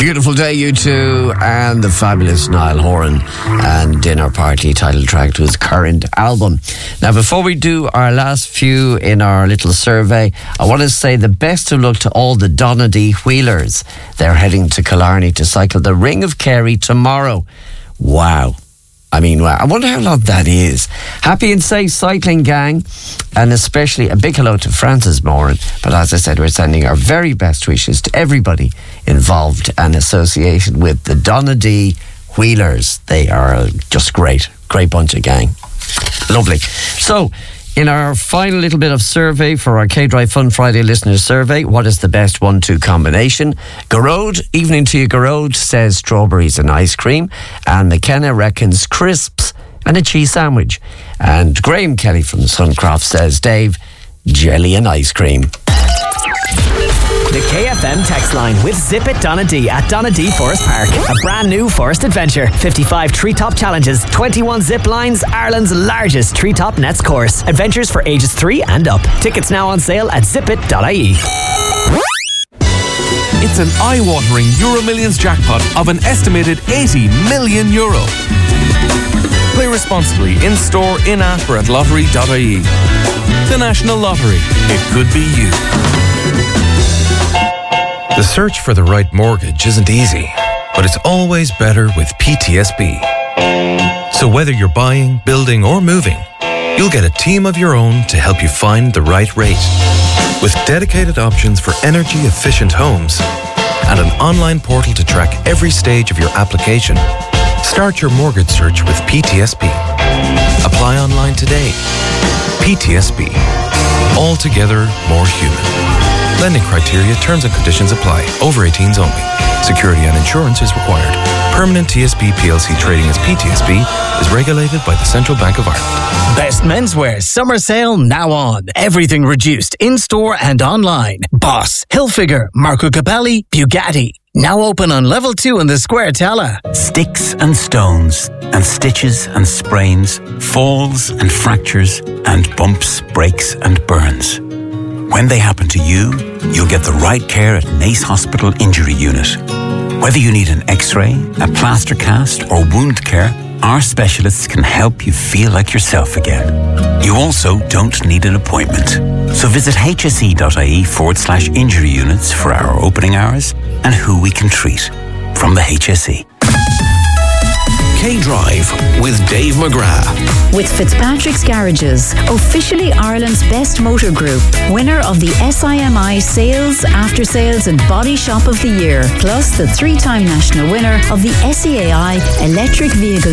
Beautiful day, you two, and the fabulous Niall Horan and Dinner Party title track to his current album. Now, before we do our last few in our little survey, I want to say the best of luck to all the Donadee Wheelers. They're heading to Killarney to cycle the Ring of Kerry tomorrow. Wow. I wonder how long that is. Happy and safe cycling, gang. And especially a big hello to Francis Moran. But as I said, we're sending our very best wishes to everybody involved and associated with the Donadee Wheelers. They are just great. Great bunch of gang. Lovely. So, in our final little bit of survey for our K-Drive Fun Friday listener survey, what is the best 1-2 combination? Garode, evening to you, Garode, says strawberries and ice cream. And McKenna reckons crisps and a cheese sandwich. And Graham Kelly from Suncroft says, Dave, jelly and ice cream. The KFM text line with Zip It Donadee at Donadee Forest Park. A brand new forest adventure. 55 treetop challenges, 21 zip lines, Ireland's largest treetop nets course. Adventures for ages 3 and up. Tickets now on sale at zipit.ie. It's an eye-watering Euro Millions jackpot of an estimated €80 million. Play responsibly in-store, in-app or at lottery.ie. The National Lottery. It could be you. The search for the right mortgage isn't easy, but it's always better with PTSB. So whether you're buying, building or moving, you'll get a team of your own to help you find the right rate. With dedicated options for energy-efficient homes and an online portal to track every stage of your application, start your mortgage search with PTSB. Apply online today. PTSB. Altogether more human. Lending criteria, terms and conditions apply. Over 18s only. Security and insurance is required. Permanent TSB PLC trading as PTSB is regulated by the Central Bank of Ireland. Best menswear summer sale now on. Everything reduced in-store and online. Boss, Hilfiger, Marco Capelli, Bugatti. Now open on level 2 in the Square Tala. Sticks and stones and stitches and sprains, falls and fractures and bumps, breaks and burns. When they happen to you, you'll get the right care at Nace Hospital Injury Unit. Whether you need an X-ray, a plaster cast or wound care, our specialists can help you feel like yourself again. You also don't need an appointment. So visit hse.ie/injury units for our opening hours and who we can treat. From the HSE. K-Drive with Dave McGrath. With Fitzpatrick's Garages, officially Ireland's best motor group, winner of the SIMI Sales, After Sales and Body Shop of the Year, plus the 3-time national winner of the SEAI Electric Vehicle